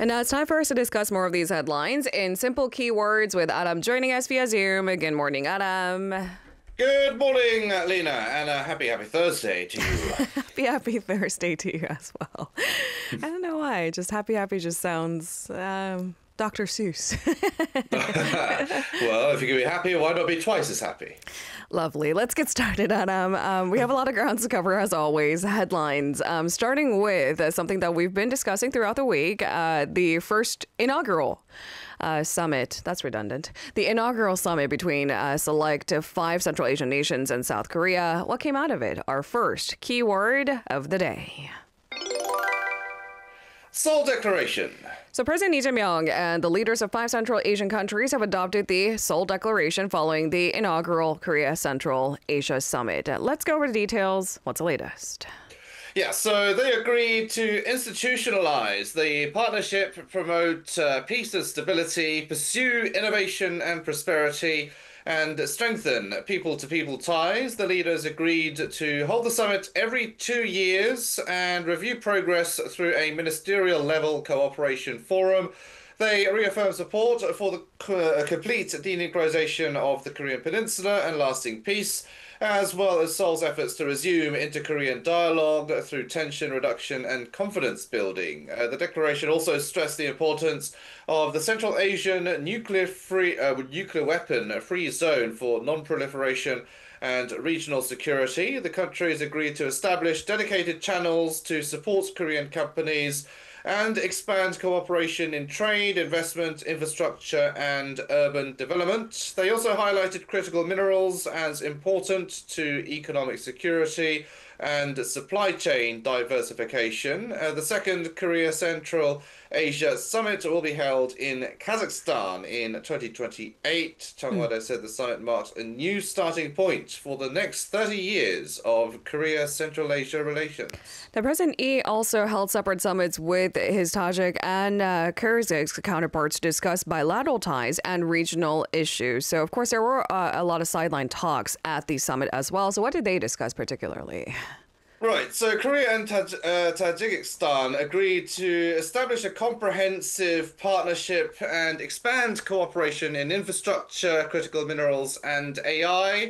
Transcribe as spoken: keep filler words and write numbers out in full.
And now it's time for us to discuss more of these headlines in simple keywords with Adam joining us via Zoom. Good morning, Adam. Good morning, Lena, and a happy, happy Thursday to you. happy, happy Thursday to you as well. I don't know why. Just happy, happy just sounds um, Doctor Seuss. Well, if you can be happy, why not be twice as happy? Lovely. Let's get started, Adam. Um, we have a lot of grounds to cover, as always. Headlines. Um, starting with uh, something that we've been discussing throughout the week, uh, the first inaugural Uh, summit, that's redundant. The inaugural summit between uh, select five Central Asian nations and South Korea. What came out of it? Our first keyword of the day. Seoul Declaration. So President Lee Jae-myung and the leaders of five Central Asian countries have adopted the Seoul Declaration following the inaugural Korea Central Asia Summit. Let's go over the details. What's the latest? Yeah, so they agreed to institutionalize the partnership, promote uh, peace and stability, pursue innovation and prosperity, and strengthen people-to-people ties. The leaders agreed to hold the summit every two years and review progress through a ministerial-level cooperation forum. They reaffirmed support for the uh, complete denuclearization of the Korean Peninsula and lasting peace, as well as Seoul's efforts to resume inter-Korean dialogue through tension reduction and confidence building. Uh, the declaration also stressed the importance of the Central Asian nuclear-free, uh, nuclear weapon-free zone for non-proliferation and regional security. The countries agreed to establish dedicated channels to support Korean companies and expand cooperation in trade, investment, infrastructure, and urban development. They also highlighted critical minerals as important to economic security and supply chain diversification. Uh, the second Korea Central Asia Summit will be held in Kazakhstan in twenty twenty-eight. Chung Wada mm. said the summit marks a new starting point for the next thirty years of Korea-Central Asia relations. The President Lee also held separate summits with his Tajik and uh, Kyrgyz counterparts to discuss bilateral ties and regional issues. So, of course, there were uh, a lot of sideline talks at the summit as well. So what did they discuss particularly? Right, so Korea and Taj uh, Tajikistan agreed to establish a comprehensive partnership and expand cooperation in infrastructure, critical minerals, and A I.